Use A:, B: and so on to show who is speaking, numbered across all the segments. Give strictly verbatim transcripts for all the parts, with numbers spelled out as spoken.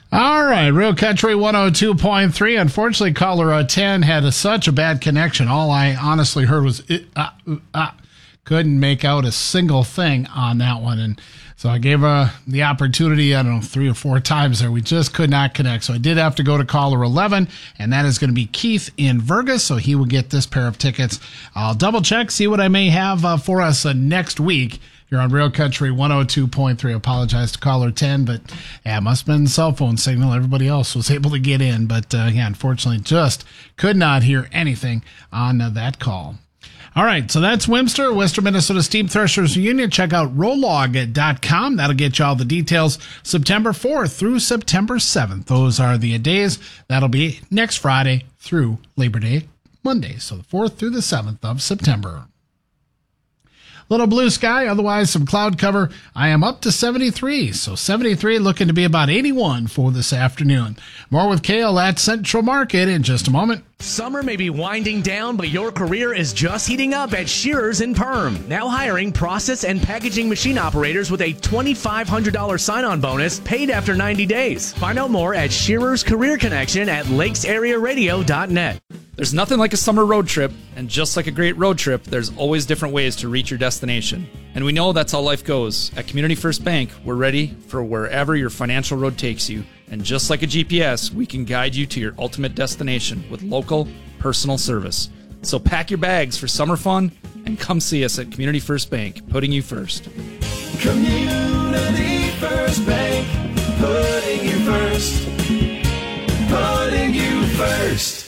A: All right, Real Country one oh two point three. Unfortunately, caller uh, ten had a, such a bad connection. All I honestly heard was, it, uh, uh, couldn't make out a single thing on that one. And so I gave her the opportunity, I don't know, three or four times there. We just could not connect. So I did have to go to caller eleven, and that is going to be Keith in Vergas. So he will get this pair of tickets. I'll double check, see what I may have uh, for us uh, next week. You're on Real Country one oh two point three. I apologize to caller ten, but yeah, it must have been the cell phone signal. Everybody else was able to get in, but uh, yeah, unfortunately just could not hear anything on uh, that call. All right, so that's Wimster, Western Minnesota Steam Threshers Union. Check out rolog dot com. That'll get you all the details. September fourth through September seventh. Those are the days. That'll be next Friday through Labor Day Monday. So the fourth through the seventh of September. Little blue sky, otherwise some cloud cover. I am up to seventy-three, so seventy-three looking to be about eighty-one for this afternoon. More with Kale at Central Market in just a moment.
B: Summer may be winding down, but your career is just heating up at Shearers and Perm. Now hiring process and packaging machine operators with a twenty-five hundred dollars sign-on bonus paid after ninety days. Find out more at Shearers Career Connection at lakes area radio dot net.
C: There's nothing like a summer road trip, and just like a great road trip, there's always different ways to reach your destination. And we know that's how life goes. At Community First Bank, we're ready for wherever your financial road takes you. And just like a G P S, we can guide you to your ultimate destination with local, personal service. So pack your bags for summer fun and come see us at Community First Bank, putting you first.
D: Community First Bank, putting you first. Putting you first.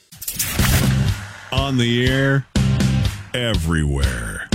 E: On the air, everywhere.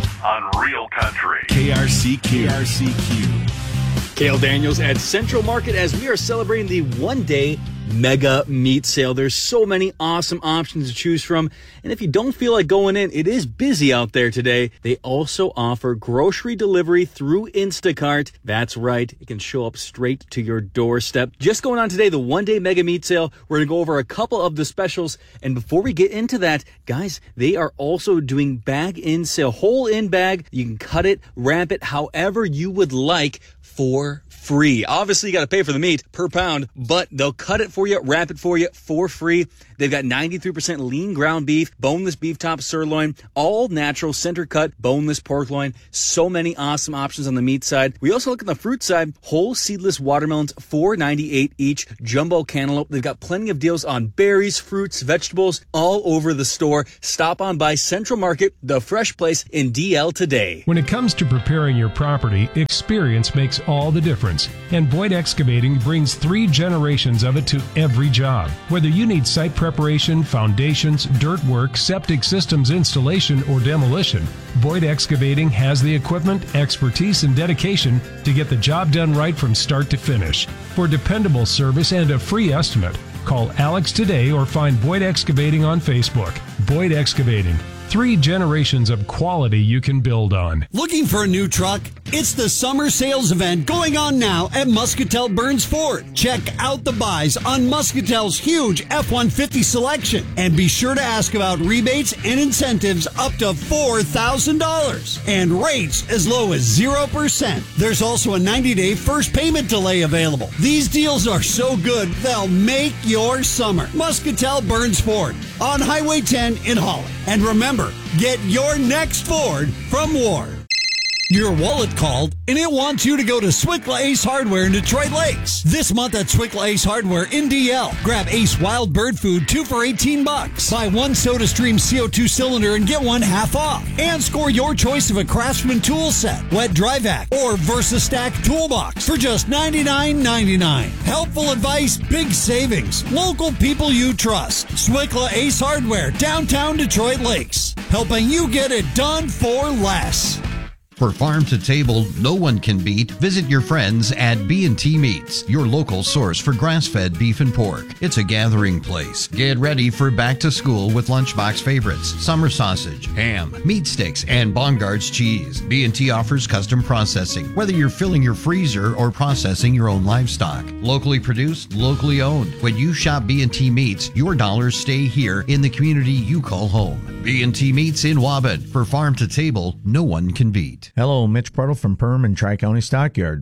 F: On Real Country.
E: K R C Q. K R C Q.
G: Cale Daniels at Central Market as we are celebrating the one-day mega meat sale. There's so many awesome options to choose from. And if you don't feel like going in, it is busy out there today. They also offer grocery delivery through Instacart. That's right. It can show up straight to your doorstep. Just going on today, the one-day mega meat sale. We're going to go over a couple of the specials. And before we get into that, guys, they are also doing bag in sale. Whole in bag. You can cut it, wrap it however you would like for free. Obviously, you got to pay for the meat per pound, but they'll cut it for you, wrap it for you for free. They've got ninety-three percent lean ground beef, boneless beef top sirloin, all natural center cut, boneless pork loin. So many awesome options on the meat side. We also look at the fruit side. Whole seedless watermelons, four ninety-eight each. Jumbo cantaloupe. They've got plenty of deals on berries, fruits, vegetables, all over the store. Stop on by Central Market, the fresh place in D L today.
H: When it comes to preparing your property, experience makes all the difference. And Boyd Excavating brings three generations of it to every job. Whether you need site preparation, foundations, dirt work, septic systems installation, or demolition, Boyd Excavating has the equipment, expertise, and dedication to get the job done right from start to finish. For dependable service and a free estimate, call Alex today or find Boyd Excavating on Facebook. Boyd Excavating. Three generations of quality you can build on.
I: Looking for a new truck? It's the summer sales event going on now at Muscatel Burns Ford. Check out the buys on Muscatel's huge F one fifty selection. And be sure to ask about rebates and incentives up to four thousand dollars. And rates as low as zero percent. There's also a ninety-day first payment delay available. These deals are so good, they'll make your summer. Muscatel Burns Ford on Highway ten in Holland. And remember, get your next Ford from Ward. Your wallet called, and it wants you to go to Swickla Ace Hardware in Detroit Lakes. This month at Swickla Ace Hardware in D L, grab Ace Wild Bird Food two for eighteen bucks. Buy one SodaStream C O two cylinder and get one half off. And score your choice of a Craftsman tool set, wet dry vac, or VersaStack toolbox for just ninety-nine ninety-nine. Helpful advice, big savings. Local people you trust. Swickla Ace Hardware, downtown Detroit Lakes. Helping you get it done for less.
J: For farm to table, no one can beat. Visit your friends at B and T Meats, your local source for grass-fed beef and pork. It's a gathering place. Get ready for back to school with lunchbox favorites, summer sausage, ham, meat sticks, and Bongart's cheese. B and T offers custom processing, whether you're filling your freezer or processing your own livestock. Locally produced, locally owned. When you shop B and T Meats, your dollars stay here in the community you call home. B and T Meats in Waban. For farm to table, no one can beat.
K: Hello, Mitch Pruddle from Perm and Tri-County Stockyards.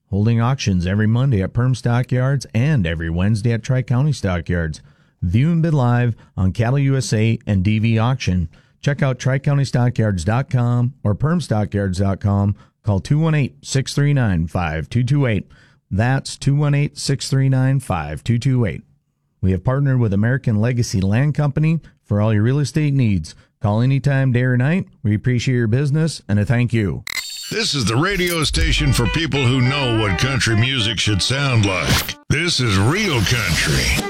K: holding auctions every Monday at Perm Stockyards and every Wednesday at Tri-County Stockyards. View and bid live on Cattle U S A and D V Auction. Check out tri county stockyards dot com or perm stockyards dot com. Call two one eight, six three nine, five two two eight. That's two one eight, six three nine, five two two eight. We have partnered with American Legacy Land Company for all your real estate needs. Call anytime, day or night. We appreciate your business and a thank you.
L: This is the radio station for people who know what country music should sound like. This is Real Country.